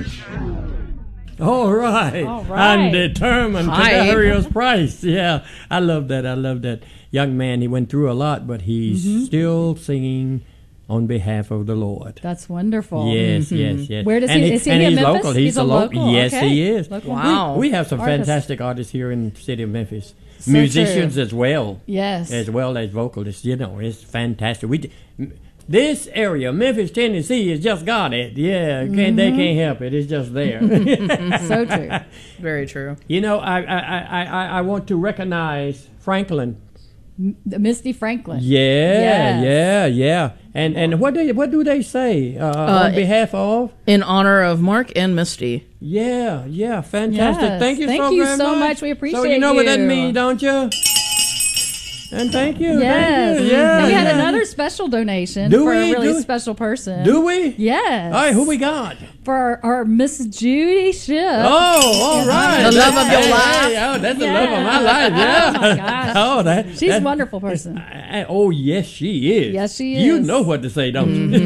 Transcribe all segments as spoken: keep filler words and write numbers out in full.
All right. All right. I'm determined Hi. to Darius Price. Yeah, I love that. I love that. Young man, he went through a lot, but he's Mm-hmm. still singing on behalf of the Lord. That's wonderful. Yes, yes, yes. Where does and he- is he and in he's Memphis? local. He's, He's a a local. local, Yes, okay. he is. Local. Wow. We, we have some Artist. fantastic artists here in the city of Memphis. So Musicians true. as well. Yes. As well as vocalists. You know, it's fantastic. We, d- m- this area, Memphis, Tennessee, is just got it. Yeah, can't, they can't help it. It's just there. So true. Very true. You know, I, I, I, I, I want to recognize Franklin. M- Misty Franklin. Yeah, Yes. yeah, yeah. And and what do what do they say uh, on behalf of? In honor of Mark and Misty. Yeah, yeah, fantastic. Yes. Thank you Thank so you very so much. much. We So appreciate you know what that you. means, don't you? And thank you. Yes. Thank you. Yeah. Now we had yeah. another special donation Do for we? a really Do we? special person. Do we? Yes. All right, who we got? For our, our Miss Judy Ship. Oh, all right. The love of your Hey, life. hey, oh, that's the Yeah. love of my life. Yeah. Oh, my gosh. Oh, that. She's that, a wonderful person. I- I- oh, yes, she is. Yes, she You is. know what to say, don't you?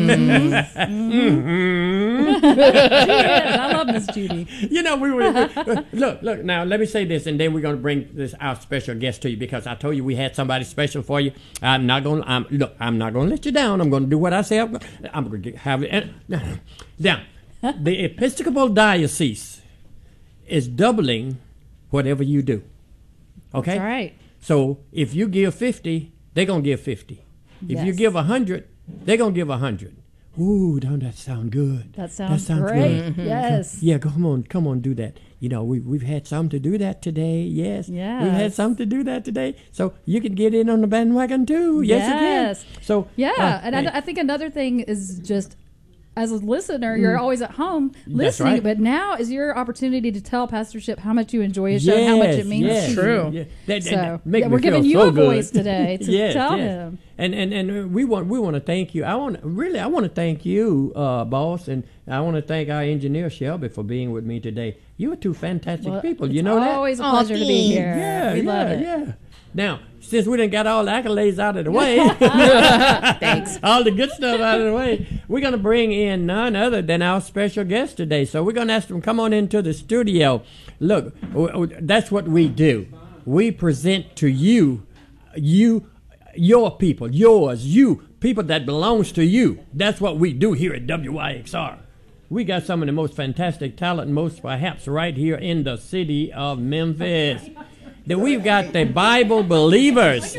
Mhm. She is. I love Miss Judy. You know, we were. we- look, look. Now, let me say this, and then we're going to bring this our special guest to you because I told you we had somebody special for you. I'm not going. to Look, I'm not going to let you down. I'm going to do what I say. I'm, I'm going to have it. Now, the Episcopal Diocese is doubling whatever you do. Okay. That's right. So if you give fifty, they're gonna give fifty. If you Yes. give a hundred, they're gonna give a hundred. Ooh, don't that sound good? That sounds, sounds great. good. Yes. Yeah, come on, come on, do that. You know, we we've had some to do that today. Yes, we've had Yes. some to do that today. So you can get in on the bandwagon too. Yes, Yes. you can. So Yeah, uh, and hey, I, I think another thing is just as a listener, you're always at home listening, right. but now is your opportunity to tell pastorship how much you enjoy his show and how much it yes, means yes, to True. Yeah. That, So, that make yeah, me we're feel giving you so a good. voice today to Yes, tell yes. him. And and and we want we want to thank you. I want really I want to thank you, uh, boss, and I want to thank our engineer Shelby for being with me today. You are two fantastic Well, people. it's You know that. always a Aw, pleasure to be thanks. here. Yeah, we yeah, love it. yeah. Now, since we done got all the accolades out of the way, Thanks. all the good stuff out of the way, we're going to bring in none other than our special guest today. So we're going to ask them to come on into the studio. Look, w- w- that's what we do. We present to you, you, your people, yours, you, people that belongs to you. That's what we do here at W Y X R. We got some of the most fantastic talent, most perhaps right here in the city of Memphis. That we've got the Bible believers.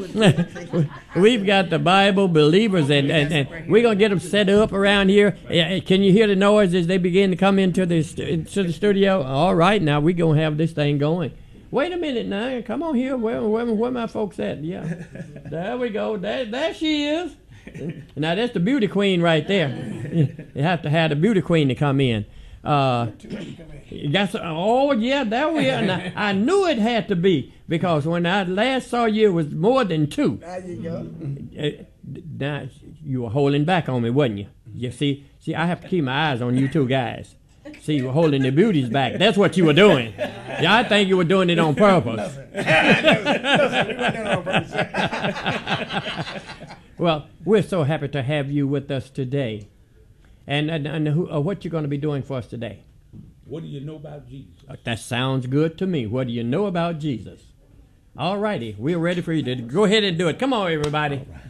We've got the Bible believers, and, and, and we're going to get them set up around here. Yeah, can you hear the noise as they begin to come into the, stu- into the studio? All right, now we're going to have this thing going. Wait a minute now. Come on here. Where, where, where my folks at? Yeah. There we go. There, there she is. Now, that's the beauty queen right there. You have to have the beauty queen to come in. Uh, that's, oh, yeah, there we are. Now, I knew it had to be because when I last saw you, it was more than two. There you go. Uh, now, you were holding back on me, wasn't you? You see, see, I have to keep my eyes on you two guys. See, you were holding the beauties back. That's what you were doing. Yeah, I think you were doing it on purpose. Well, we're so happy to have you with us today. And, and, and who, uh, what you're going to be doing for us today? What do you know about Jesus? Uh, That sounds good to me. What do you know about Jesus? All righty, we're ready for you to go ahead and do it. Come on, everybody.